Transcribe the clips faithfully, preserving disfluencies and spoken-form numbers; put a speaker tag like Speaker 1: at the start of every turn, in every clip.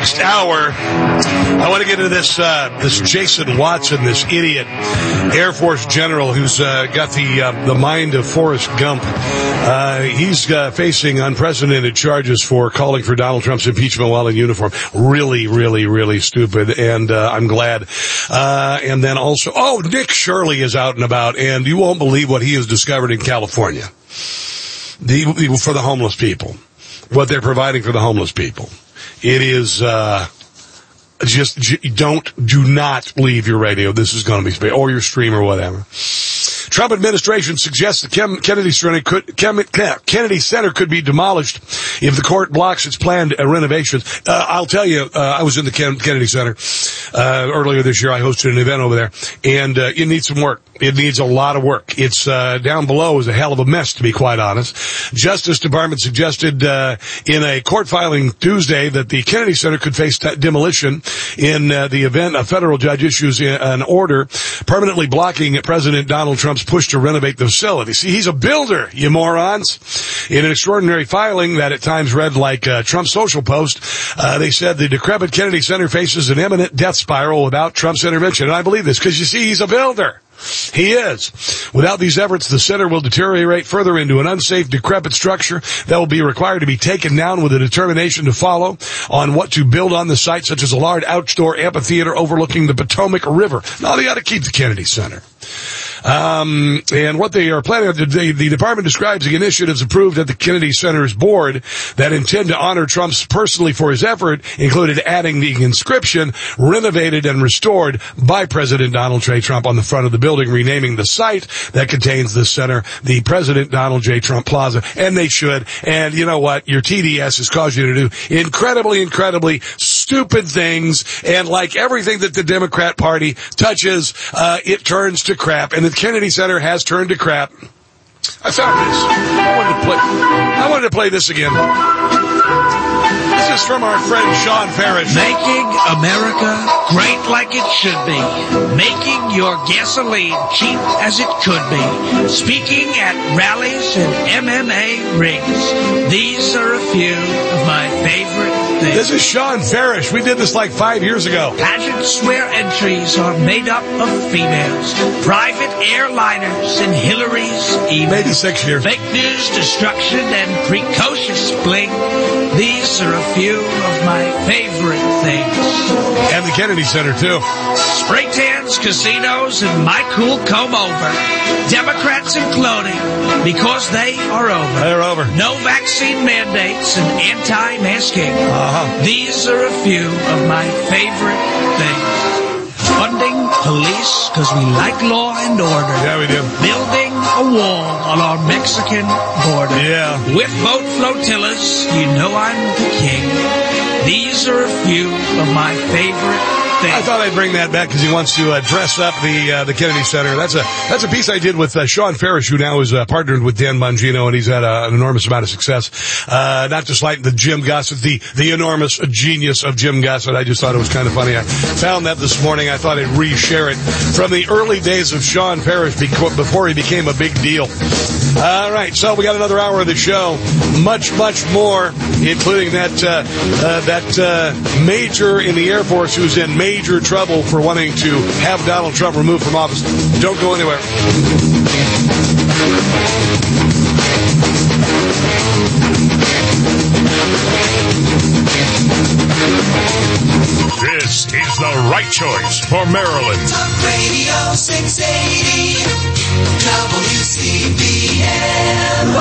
Speaker 1: next hour, I want to get into this uh, this Jason Watson, this idiot Air Force general who's uh, got the uh, the mind of Forrest Gump. Uh, he's uh, facing unprecedented charges for calling for Donald Trump's impeachment while in uniform. Really, really, really stupid, and uh, I'm glad. Uh, and then also, oh, Nick Shirley is out and about, and you won't believe what he has discovered in California. The, for the homeless people. What they're providing for the homeless people. It is, uh, just, don't, do not leave your radio. This is going to be, or your stream or whatever. Trump administration suggests the Kennedy Center could, Kennedy Center could be demolished if the court blocks its planned renovations. Uh, I'll tell you, uh, I was in the Kennedy Center, uh, earlier this year. I hosted an event over there, and, uh, it needs some work. It needs a lot of work. It's, uh, down below is a hell of a mess, to be quite honest. Justice Department suggested, uh, in a court filing Tuesday that the Kennedy Center could face t- demolition in, uh, the event a federal judge issues an order permanently blocking President Donald Trump's push to renovate the facility. See, he's a builder, you morons. In an extraordinary filing that at times read like uh, Trump's social post, uh, they said the decrepit Kennedy Center faces an imminent death spiral without Trump's intervention. And I believe this because, you see, he's a builder. He is. Without these efforts, the center will deteriorate further into an unsafe, decrepit structure that will be required to be taken down with a determination to follow on what to build on the site, such as a large outdoor amphitheater overlooking the Potomac River. No, they ought to keep the Kennedy Center. Um, and what they are planning, the, the department describes the initiatives approved at the Kennedy Center's board that intend to honor Trump's personally for his effort, included adding the inscription, renovated and restored by President Donald J. Trump on the front of the building, renaming the site that contains the center the President Donald J. Trump Plaza. And they should. And you know what? Your T D S has caused you to do incredibly, incredibly stupid things. And like everything that the Democrat Party touches, uh, it turns to crap. And the Kennedy Center has turned to crap. I found this. I wanted to play, I wanted to play this again. This is from our friend Sean Parrish.
Speaker 2: Making America great like it should be. Making your gasoline cheap as it could be. Speaking at rallies and M M A rings. These are a few of my favorite things.
Speaker 1: This is Sean Parrish. We did this like five years ago.
Speaker 2: Pageants where entries are made up of females. Private airliners and Hillary's emails.
Speaker 1: Maybe six years.
Speaker 2: Fake news, destruction, and precocious bling. These are a few of my favorite things.
Speaker 1: And the Kennedy Center, too.
Speaker 2: Spray tans, casinos, and my cool comb over. Democrats imploding because they are over.
Speaker 1: They're over.
Speaker 2: No vaccine mandates and anti-masking.
Speaker 1: Uh-huh.
Speaker 2: These are a few of my favorite things. Funding police because we like law and order.
Speaker 1: Yeah, we do.
Speaker 2: Building a wall on our Mexican border.
Speaker 1: Yeah.
Speaker 2: With boat flotillas, you know I'm the king. These are a few of my favorite things.
Speaker 1: I thought I'd bring that back because he wants to uh, dress up the uh, the Kennedy Center. That's a that's a piece I did with uh, Sean Parrish, who now is uh, partnered with Dan Bongino, and he's had uh, an enormous amount of success. Uh, not just like the Jim Gossett, the the enormous genius of Jim Gossett. I just thought it was kind of funny. I found that this morning. I thought I'd reshare it from the early days of Sean Parrish before he became a big deal. All right, so we got another hour of the show. Much, much more, including that uh, uh, that uh, major in the Air Force who's in major trouble for wanting to have Donald Trump removed from office. Don't go anywhere.
Speaker 3: This is the right choice for Maryland.
Speaker 4: Talk Radio six eighty W C B N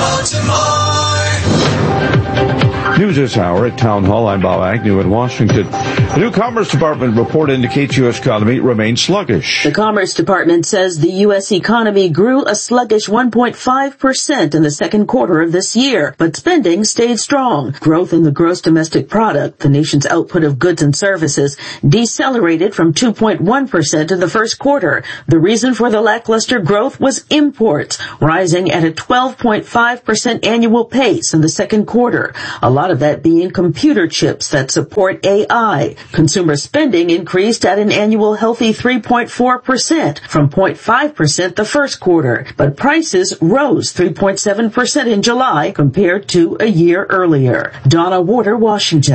Speaker 4: Baltimore.
Speaker 5: News this hour at Town Hall. I'm Bob Agnew in Washington. The new Commerce Department report indicates U S economy remains sluggish.
Speaker 6: The Commerce Department says the U S economy grew a sluggish one point five percent in the second quarter of this year, but spending stayed strong. Growth in the gross domestic product, the nation's output of goods and services, decelerated from two point one percent in the first quarter. The reason for the lackluster growth was imports, rising at a twelve point five percent annual pace in the second quarter. A lot of that being computer chips that support A I. Consumer spending increased at an annual healthy three point four percent from zero point five percent the first quarter, but prices rose three point seven percent in July compared to a year earlier. Donna Warder, Washington.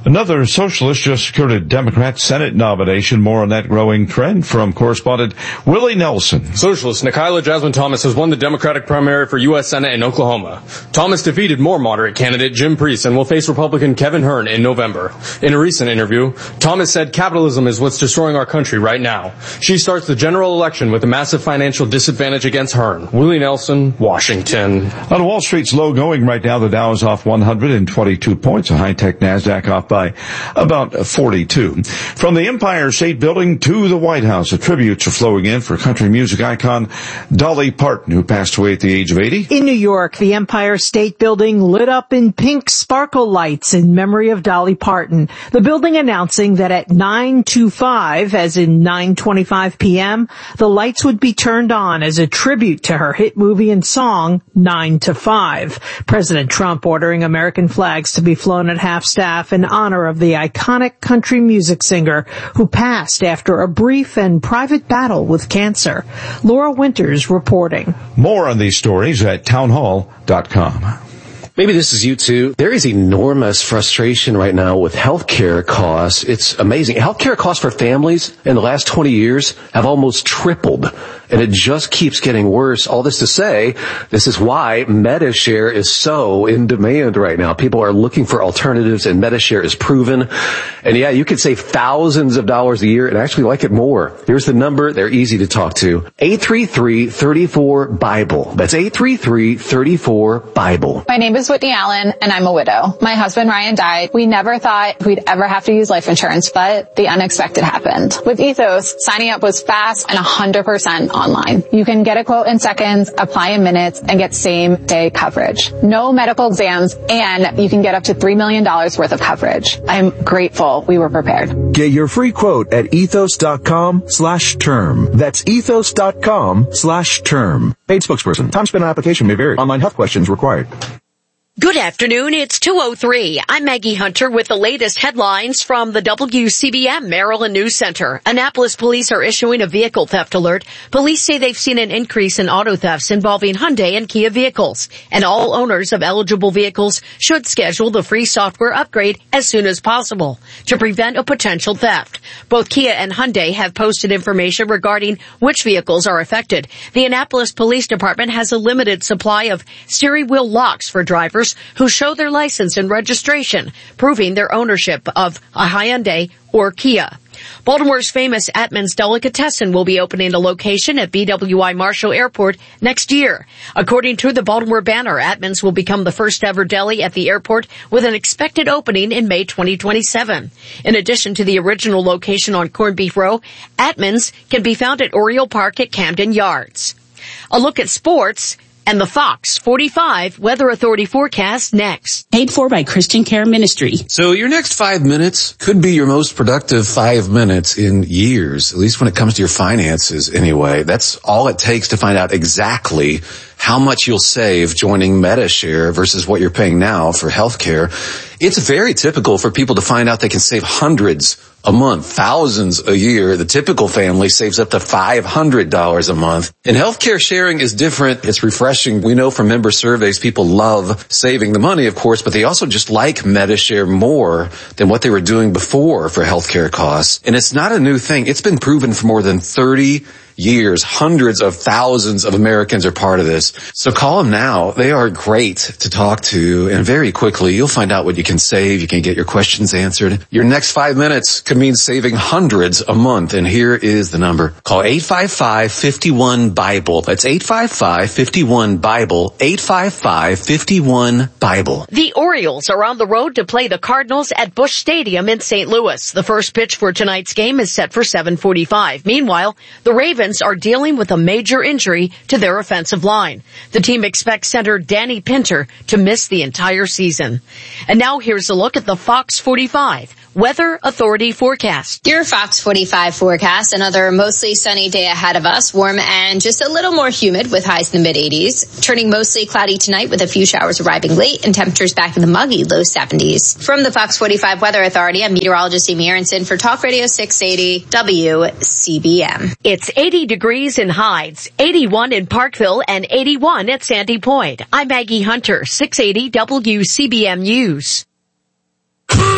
Speaker 5: Another socialist just secured a Democrat Senate nomination. More on that growing trend from correspondent Willie Nelson.
Speaker 7: Socialist Nikayla Jasmine Thomas has won the Democratic primary for U S Senate in Oklahoma. Thomas defeated more moderate candidate Jim Priest and will face Republican Kevin Hern in November. In a recent interview, Thomas said capitalism is what's destroying our country right now. She starts the general election with a massive financial disadvantage against Hern. Willie Nelson, Washington.
Speaker 5: On Wall Street's low going right now, the Dow is off one hundred twenty-two points, a high-tech NASDAQ off by about forty-two. From the Empire State Building to the White House, the tributes are flowing in for country music icon Dolly Parton, who passed away at the age of eighty.
Speaker 8: In New York, the Empire State Building lit up in pink sparkle lights in memory of Dolly Parton. The building announcing that at nine twenty-five, as in nine twenty-five p.m., the lights would be turned on as a tribute to her hit movie and song, nine to five. President Trump ordering American flags to be flown at half-staff in honor of the iconic country music singer who passed after a brief and private battle with cancer. Laura Winters reporting.
Speaker 5: More on these stories at townhall dot com.
Speaker 9: Maybe this is you too. There is enormous frustration right now with healthcare costs. It's amazing. Healthcare costs for families in the last twenty years have almost tripled, and it just keeps getting worse. All this to say, this is why Medi-Share is so in demand right now. People are looking for alternatives, and Medi-Share is proven. And yeah, you could save thousands of dollars a year and actually like it more. Here's the number. They're easy to talk to. eight three three, three four, BIBLE. That's eight three three, three four, BIBLE.
Speaker 10: My name is Whitney Allen, and I'm a widow. My husband Ryan died. We never thought we'd ever have to use life insurance, but the unexpected happened. With Ethos, signing up was fast and one hundred percent online. You can get a quote in seconds, apply in minutes, and get same-day coverage. No medical exams, and you can get up to three million dollars worth of coverage. I'm grateful we were prepared.
Speaker 11: Get your free quote at ethos.com slash term. That's ethos.com slash term. Paid spokesperson. Time spent on application may vary. Online health questions required.
Speaker 12: Good afternoon. It's two oh three. I'm Maggie Hunter with the latest headlines from the W C B M Maryland News Center. Annapolis police are issuing a vehicle theft alert. Police say they've seen an increase in auto thefts involving Hyundai and Kia vehicles, and all owners of eligible vehicles should schedule the free software upgrade as soon as possible to prevent a potential theft. Both Kia and Hyundai have posted information regarding which vehicles are affected. The Annapolis Police Department has a limited supply of steering wheel locks for drivers who show their license and registration, proving their ownership of a Hyundai or Kia. Baltimore's famous Atman's Delicatessen will be opening a location at B W I Marshall Airport next year. According to the Baltimore Banner, Atman's will become the first ever deli at the airport with an expected opening in May twenty twenty-seven. In addition to the original location on Corned Beef Row, Atman's can be found at Oriole Park at Camden Yards. A look at sports and the Fox forty-five Weather Authority forecast next.
Speaker 13: Paid for by Christian Care Ministry.
Speaker 14: So your next five minutes could be your most productive five minutes in years, at least when it comes to your finances anyway. That's all it takes to find out exactly how much you'll save joining Medi-Share versus what you're paying now for healthcare. It's very typical for people to find out they can save hundreds a month, thousands a year. The typical family saves up to five hundred dollars a month. And healthcare sharing is different. It's refreshing. We know from member surveys, people love saving the money, of course, but they also just like Medi-Share more than what they were doing before for healthcare costs. And it's not a new thing. It's been proven for more than thirty years. Hundreds of thousands of Americans are part of this. So call them now. They are great to talk to, and very quickly you'll find out what you can save. You can get your questions answered. Your next five minutes could mean saving hundreds a month, and here is the number. Call eight five five, five one, BIBLE. That's eight five five, five one, BIBLE. eight five five, five one, BIBLE.
Speaker 12: The Orioles are on the road to play the Cardinals at Busch Stadium in Saint Louis. The first pitch for tonight's game is set for seven forty-five. Meanwhile, the Ravens are dealing with a major injury to their offensive line. The team expects center Danny Pinter to miss the entire season. And now here's a look at the Fox forty-five Weather Authority forecast.
Speaker 15: Your Fox forty-five forecast, another mostly sunny day ahead of us, warm and just a little more humid with highs in the mid eighties. Turning mostly cloudy tonight with a few showers arriving late and temperatures back in the muggy low seventies. From the Fox forty-five Weather Authority, I'm meteorologist Amy Aronson for Talk Radio six eighty W C B M.
Speaker 12: It's eighty degrees in Hides, eighty-one in Parkville, and eighty-one at Sandy Point. I'm Maggie Hunter, six eighty W C B M News.
Speaker 1: It's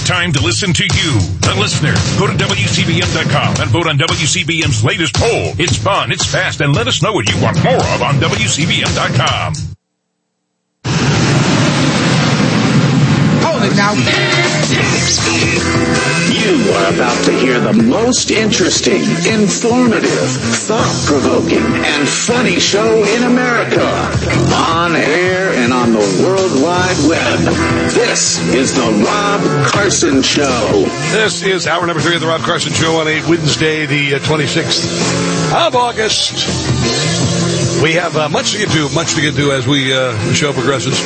Speaker 3: time to listen to you, the listener. Go to W C B M dot com and vote on W C B M's latest poll. It's fun, it's fast, and let us know what you want more of on W C B M dot com.
Speaker 2: Hold it now.
Speaker 16: You are about to hear the most interesting, informative, thought-provoking, and funny show in America. On air and on the World Wide Web. This is the Rob Carson Show.
Speaker 1: This is hour number three of the Rob Carson Show on a Wednesday, the twenty-sixth of August. We have uh, much to get to, much to get to as we uh, the show progresses.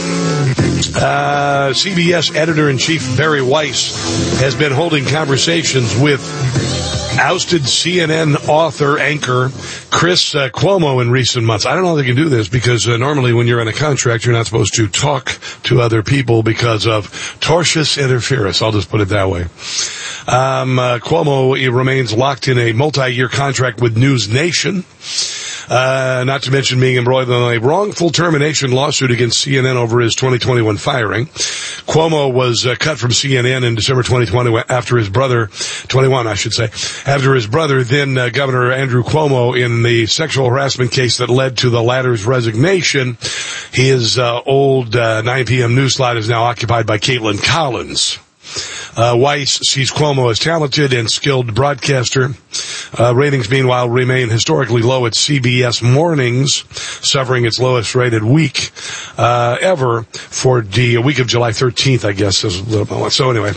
Speaker 1: Uh, C B S editor-in-chief Barry Weiss has been holding conversations with ousted C N N author, anchor Chris uh, Cuomo in recent months. I don't know how they can do this because uh, normally when you're in a contract, you're not supposed to talk to other people because of tortious interference. I'll just put it that way. Um, uh, Cuomo he remains locked in a multi-year contract with News Nation. Uh, not to mention being embroiled in a wrongful termination lawsuit against C N N over his twenty twenty-one firing. Cuomo was uh, cut from C N N in December twenty twenty after his brother, twenty-one I should say, after his brother, then uh, Governor Andrew Cuomo, in the sexual harassment case that led to the latter's resignation. His uh, old uh, nine p.m. news slot is now occupied by Caitlin Collins. Uh, Weiss sees Cuomo as talented and skilled broadcaster. Uh, ratings, meanwhile, remain historically low at C B S Mornings, suffering its lowest rated week uh, ever for the week of July thirteenth, I guess. Is a little bit. So anyway,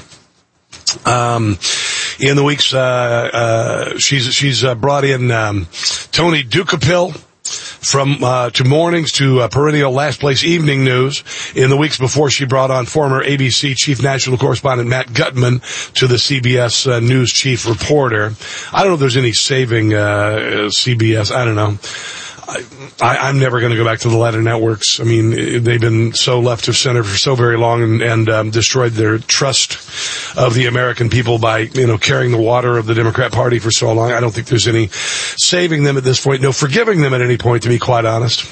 Speaker 1: um, in the weeks, uh, uh, she's she's uh, brought in um, Tony Ducapil from uh, to mornings to uh, perennial last place evening news. In the weeks before, she brought on former A B C chief national correspondent Matt Gutman to the C B S uh, News chief reporter. I don't know if there's any saving uh, C B S. I don't know. I, I, I'm never going to go back to the latter networks. I mean, they've been so left of center for so very long and, and um, destroyed their trust of the American people by, you know, carrying the water of the Democrat Party for so long. I don't think there's any saving them at this point. No forgiving them at any point, to be quite honest.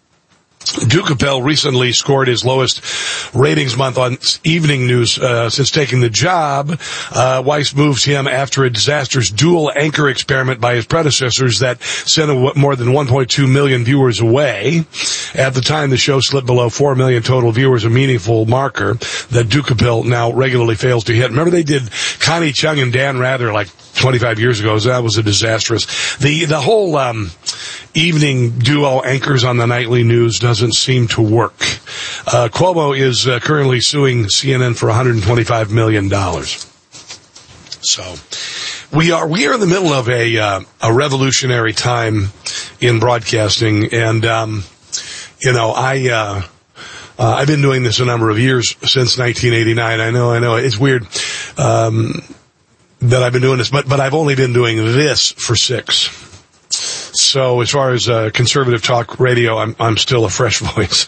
Speaker 1: Ducapel recently scored his lowest ratings month on evening news uh, since taking the job. Uh, Weiss moves him after a disastrous dual anchor experiment by his predecessors that sent a, more than one point two million viewers away. At the time, the show slipped below four million total viewers, a meaningful marker that Ducapel now regularly fails to hit. Remember, they did Connie Chung and Dan Rather like twenty-five years ago. So that was a disastrous. The the whole um, evening duo anchors on the nightly news doesn't seem to work. Uh, Cuomo is uh, currently suing C N N for one hundred twenty-five million dollars. So we are we are in the middle of a uh, a revolutionary time in broadcasting, and um, you know I. Uh, Uh, I've been doing this a number of years, since nineteen eighty-nine. I know, I know, it's weird, um, that I've been doing this, but, but I've only been doing this for six. So as far as, uh, conservative talk radio, I'm, I'm still a fresh voice.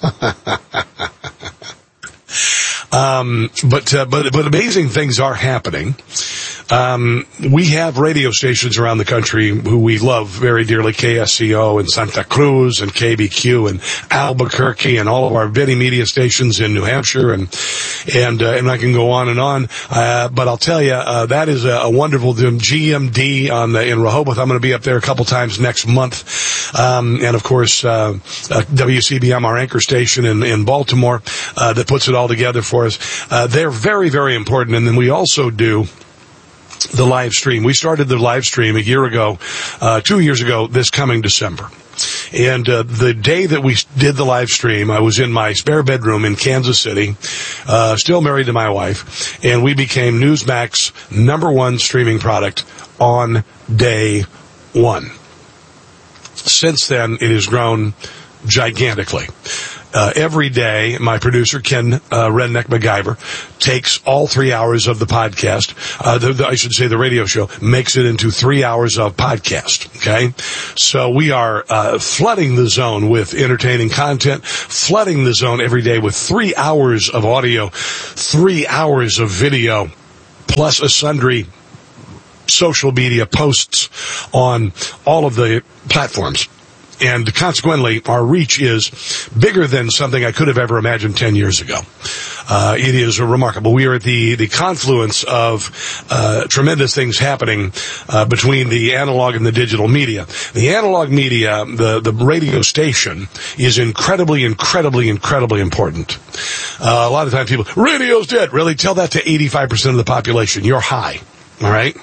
Speaker 1: um, but, uh, but, but amazing things are happening. Um, we have radio stations around the country who we love very dearly, K S C O and Santa Cruz and K B Q and Albuquerque and all of our Vinny Media stations in New Hampshire, and and uh, and I can go on and on. Uh, but I'll tell you, uh, that is a, a wonderful G M D on the, in Rehoboth. I'm going to be up there a couple times next month, um, and of course uh, uh, W C B M, our anchor station in, in Baltimore, uh, that puts it all together for us. Uh, they're very, very important, and then we also do the live stream. We started the live stream a year ago, uh, two years ago, this coming December. And uh, the day that we did the live stream, I was in my spare bedroom in Kansas City, uh, still married to my wife, and we became Newsmax's number one streaming product on day one. Since then, it has grown gigantically. Uh, every day, my producer, Ken uh, Redneck MacGyver, takes all three hours of the podcast, uh, the, the, I should say the radio show, makes it into three hours of podcast, okay? So we are uh, flooding the zone with entertaining content, flooding the zone every day with three hours of audio, three hours of video, plus a sundry social media posts on all of the platforms. And consequently, our reach is bigger than something I could have ever imagined ten years ago. Uh, it is remarkable. We are at the, the confluence of uh, tremendous things happening uh, between the analog and the digital media. The analog media, the, the radio station, is incredibly, incredibly, incredibly important. Uh, a lot of times people, radio's dead. Really? Tell that to eighty-five percent of the population. You're high. All right?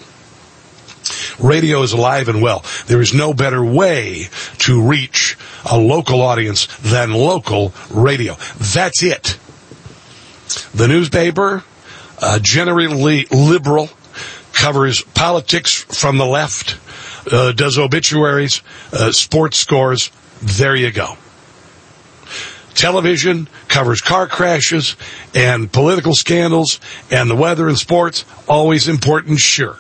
Speaker 1: Radio is alive and well. There is no better way to reach a local audience than local radio. That's it. The newspaper, uh, generally liberal, covers politics from the left, uh, does obituaries, uh, sports scores. There you go. Television covers car crashes and political scandals and the weather and sports. Always important, sure.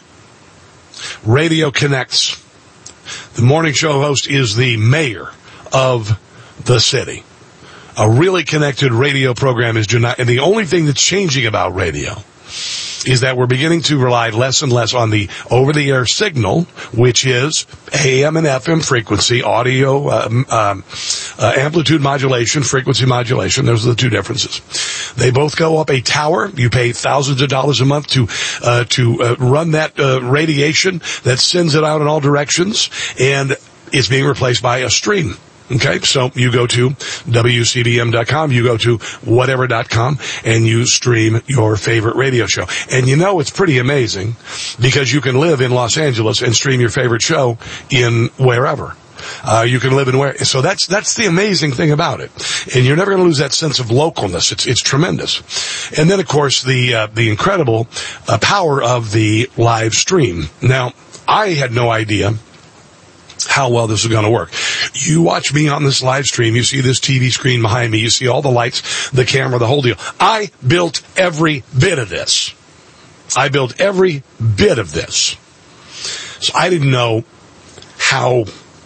Speaker 1: Radio connects. The morning show host is the mayor of the city. A really connected radio program is not, and the only thing that's changing about radio is that we're beginning to rely less and less on the over-the-air signal, which is A M and F M frequency, audio, um, um, uh, amplitude modulation, frequency modulation. Those are the two differences. They both go up a tower. You pay thousands of dollars a month to uh, to uh, run that uh, radiation that sends it out in all directions, and it's being replaced by a stream. Okay, so you go to W C B M dot com, you go to whatever dot com, and you stream your favorite radio show. And you know it's pretty amazing because you can live in Los Angeles and stream your favorite show in wherever. Uh, you can live in where, so that's, that's the amazing thing about it. And you're never going to lose that sense of localness. It's, it's tremendous. And then, of course, the, uh, the incredible uh, power of the live stream. Now, I had no idea how well this is going to work. You watch me on this live stream, you see this T V screen behind me, you see all the lights, the camera, the whole deal. I built every bit of this. I built every bit of this. So I didn't know how...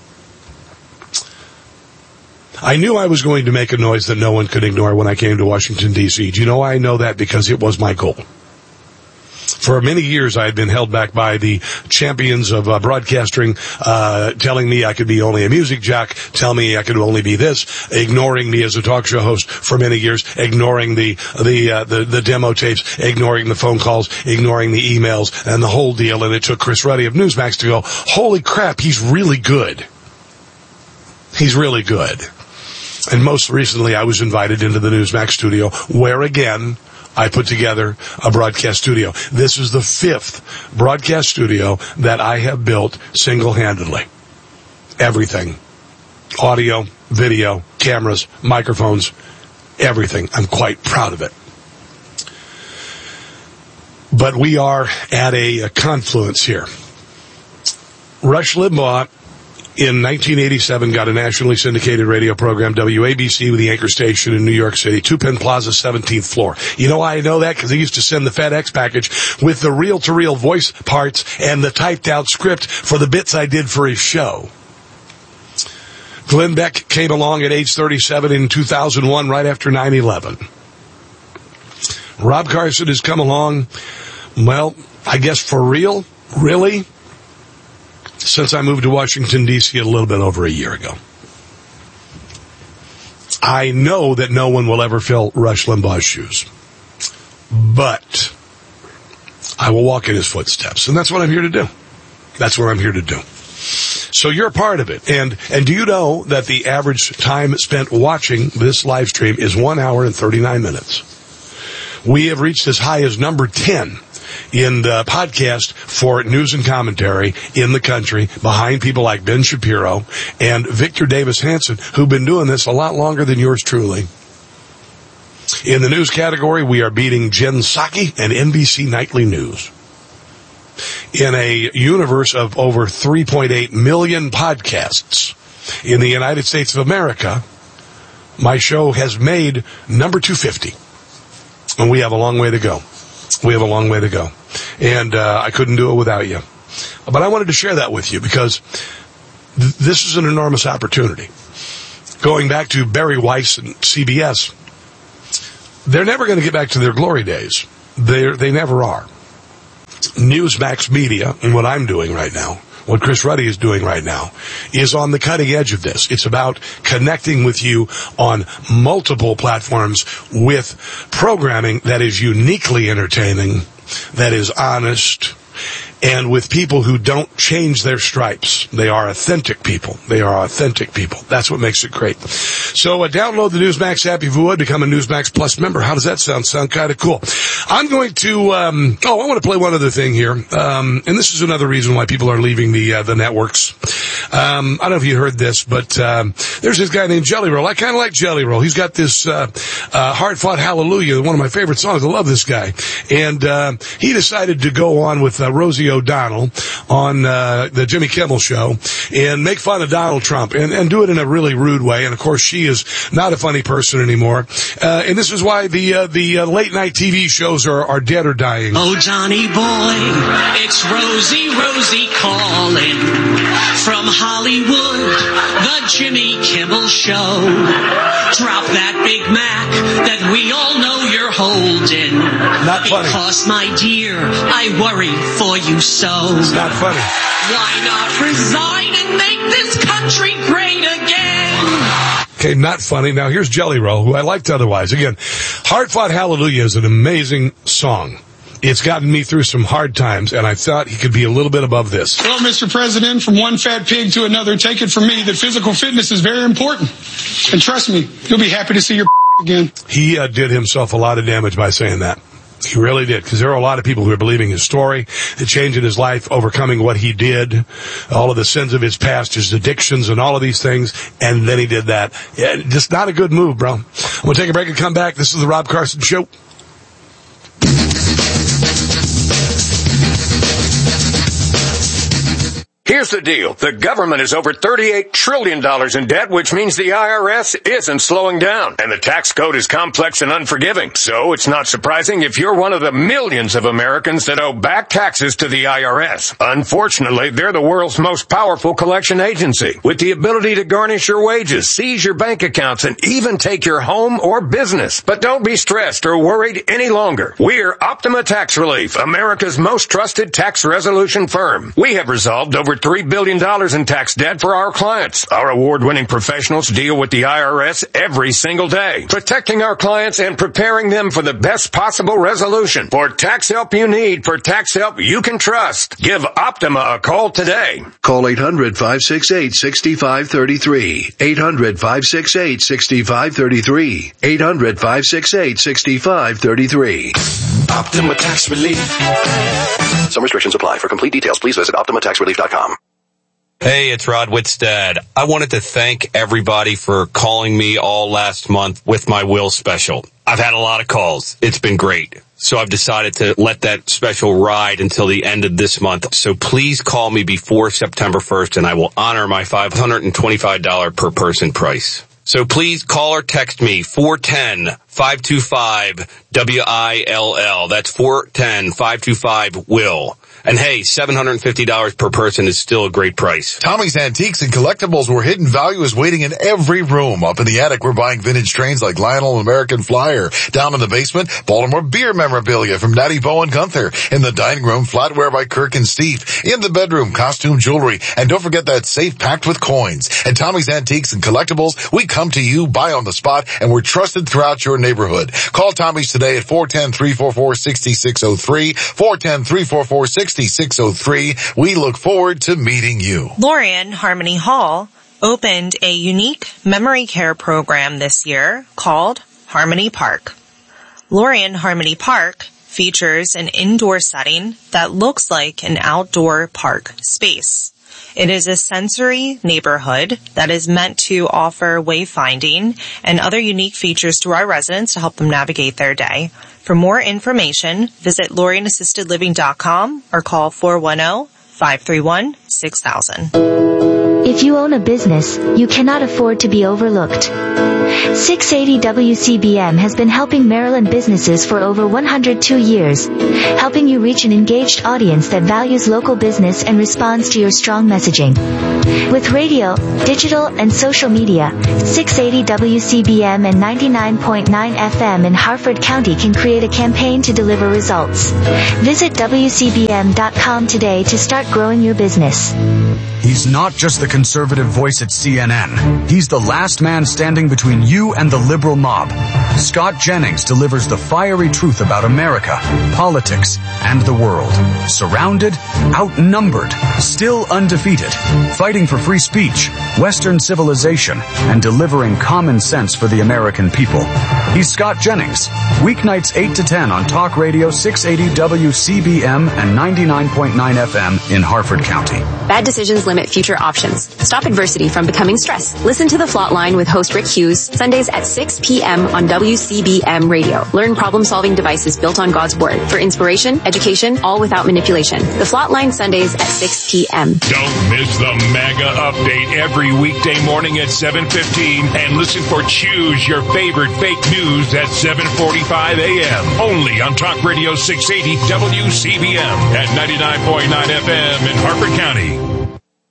Speaker 1: I knew I was going to make a noise that no one could ignore when I came to Washington, D C. Do you know why I know that? Because it was my goal. For many years, I had been held back by the champions of uh, broadcasting, uh, telling me I could be only a music jock, telling me I could only be this, ignoring me as a talk show host for many years, ignoring the the uh, the, the demo tapes, ignoring the phone calls, ignoring the emails, and the whole deal. And it took Chris Ruddy of Newsmax to go, holy crap, he's really good. He's really good. And most recently, I was invited into the Newsmax studio, where again, I put together a broadcast studio. This is the fifth broadcast studio that I have built single-handedly. Everything. Audio, video, cameras, microphones, everything. I'm quite proud of it. But we are at a, a confluence here. Rush Limbaugh, in nineteen eighty-seven, got a nationally syndicated radio program, W A B C, with the anchor station in New York City, Two Penn Plaza, seventeenth floor. You know why I know that? Because he used to send the FedEx package with the reel-to-reel voice parts and the typed-out script for the bits I did for his show. Glenn Beck came along at age thirty-seven in two thousand one, right after nine eleven. Rob Carson has come along, well, I guess for real, really, since I moved to Washington, D C a little bit over a year ago. I know that no one will ever fill Rush Limbaugh's shoes. But I will walk in his footsteps. And that's what I'm here to do. That's what I'm here to do. So you're a part of it. And and do you know that the average time spent watching this live stream is one hour and thirty-nine minutes? We have reached as high as number ten in the podcast for news and commentary in the country, behind people like Ben Shapiro and Victor Davis Hanson, who've been doing this a lot longer than yours truly. In the news category, we are beating Jen Psaki and N B C Nightly News. In a universe of over three point eight million podcasts in the United States of America, my show has made number two fifty. And we have a long way to go. We have a long way to go. And uh, I couldn't do it without you. But I wanted to share that with you because th- this is an enormous opportunity. Going back to Barry Weiss and C B S, they're never going to get back to their glory days. They're, they never are. Newsmax Media, and what I'm doing right now, what Chris Ruddy is doing right now, is on the cutting edge of this. It's about connecting with you on multiple platforms with programming that is uniquely entertaining, that is honest, and with people who don't change their stripes. They are authentic people. They are authentic people. That's what makes it great. So uh, download the Newsmax app if you would. Become a Newsmax Plus member. How does that sound? Sound kind of cool. I'm going to, um, oh, I want to play one other thing here. Um, and this is another reason why people are leaving the, uh, the networks. Um, I don't know if you heard this, but, um, there's this guy named Jelly Roll. I kind of like Jelly Roll. He's got this, uh, uh, Hard Fought Hallelujah, one of my favorite songs. I love this guy. And, uh, he decided to go on with, uh, Rosie O'Donnell on, uh, the Jimmy Kimmel show and make fun of Donald Trump and, and do it in a really rude way. And of course, she is not a funny person anymore. Uh, and this is why the, uh, the, uh, late night T V shows are, are dead or dying.
Speaker 17: Oh, Johnny boy, it's Rosie, Rosie calling from Hollywood, the Jimmy Kimmel Show. Drop that Big Mac that we all know you're holding.
Speaker 1: Not funny.
Speaker 17: Because, my dear, I worry for you so.
Speaker 1: It's not funny.
Speaker 17: Why not resign and make this country great again?
Speaker 1: Okay, not funny. Now here's Jelly Roll, who I liked otherwise. Again, Hard Fought Hallelujah is an amazing song. It's gotten me through some hard times, and I thought he could be a little bit above this.
Speaker 18: Well, Mister President, from one fat pig to another, take it from me that physical fitness is very important. And trust me, you'll be happy to see your again.
Speaker 1: He uh, did himself a lot of damage by saying that. He really did, because there are a lot of people who are believing his story, the change in his life, overcoming what he did, all of the sins of his past, his addictions, and all of these things, and then he did that. Yeah, just not a good move, bro. I'm going to take a break and come back. This is the Rob Carson Show.
Speaker 19: Here's the deal. The government is over thirty-eight trillion dollars in debt, which means the I R S isn't slowing down. And the tax code is complex and unforgiving. So it's not surprising if you're one of the millions of Americans that owe back taxes to the I R S. Unfortunately, they're the world's most powerful collection agency, with the ability to garnish your wages, seize your bank accounts, and even take your home or business. But don't be stressed or worried any longer. We're Optima Tax Relief, America's most trusted tax resolution firm. We have resolved over three billion dollars in tax debt for our clients. Our award-winning professionals deal with the I R S every single day, protecting our clients and preparing them for the best possible resolution. For tax help you need, for tax help you can trust, give Optima a call today.
Speaker 20: Call eight hundred, five six eight, six five three three. eight hundred, five six eight, six five three three. eight hundred, five six eight, six five three three.
Speaker 19: Optima Tax Relief.
Speaker 20: Some restrictions apply. For complete details, please visit optima tax relief dot com.
Speaker 21: Hey, it's Rod Whitstad. I wanted to thank everybody for calling me all last month with my will special. I've had a lot of calls. It's been great. So I've decided to let that special ride until the end of this month. So please call me before September first and I will honor my five hundred twenty-five dollars per person price. So please call or text me four one zero, five two five, W I L L. That's four one zero, five two five, W I L L. And hey, seven hundred fifty dollars per person is still a great price.
Speaker 22: Tommy's Antiques and Collectibles, where hidden value is waiting in every room. Up in the attic, we're buying vintage trains like Lionel and American Flyer. Down in the basement, Baltimore beer memorabilia from Natty Bo and Gunther. In the dining room, flatware by Kirk and Steve. In the bedroom, costume jewelry. And don't forget that safe packed with coins. At Tommy's Antiques and Collectibles, we come to you, buy on the spot, and we're trusted throughout your neighborhood. Call Tommy's today at four one zero, three four four, six six zero three, four one zero, three four four, six six zero three. We look forward to meeting you.
Speaker 23: Lorien Harmony Hall opened a unique memory care program this year called Harmony Park. Lorien Harmony Park features an indoor setting that looks like an outdoor park space. It is a sensory neighborhood that is meant to offer wayfinding and other unique features to our residents to help them navigate their day. For more information, visit Lorien Assisted Living dot com or call four one zero, five three one, six thousand.
Speaker 24: If you own a business, you cannot afford to be overlooked.
Speaker 4: six eighty W C B M has been helping Maryland businesses for over one hundred two years, helping you reach an engaged audience that values local business and responds to your strong messaging. With radio, digital, and social media, six eighty W C B M and ninety-nine point nine F M in Harford County can create a campaign to deliver results. Visit W C B M dot com today to start growing your business.
Speaker 6: He's not just the conservative voice at C N N. He's the last man standing between you and the liberal mob. Scott Jennings delivers the fiery truth about America, politics, and the world. Surrounded, outnumbered, still undefeated, fighting for free speech, Western civilization, and delivering common sense for the American people. He's Scott Jennings. Weeknights eight to ten on Talk Radio six eighty W C B M and ninety-nine point nine F M in Harford County.
Speaker 7: Bad decisions limit future options. Stop adversity from becoming stress. Listen to The Flot Line with host Rick Hughes, Sundays at six p.m. on W C B M radio. Learn problem-solving devices built on God's Word for inspiration, education, all without manipulation. The Flot Line Sundays at six p.m.
Speaker 3: Don't miss the MAGA update every weekday morning at seven fifteen and listen for Choose Your Favorite Fake News at seven forty-five a.m. Only on Talk Radio six eighty W C B M at ninety-nine point nine F M in Harford County.